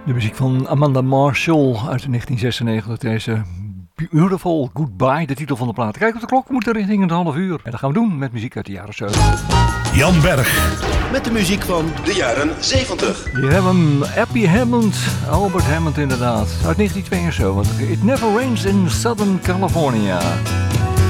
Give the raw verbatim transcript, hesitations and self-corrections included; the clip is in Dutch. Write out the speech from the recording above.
De muziek van Amanda Marshall uit negentien zesennegentig. Deze Beautiful Goodbye, de titel van de plaat. Kijk op de klok, we moeten richting het half uur. En dat gaan we doen met muziek uit de jaren zeventig. Jan Berg. Met de muziek van de jaren zeventig. Hier hebben we Appy Hammond, Albert Hammond inderdaad. Uit negentien tweeënzeventig. It Never Rains in Southern California.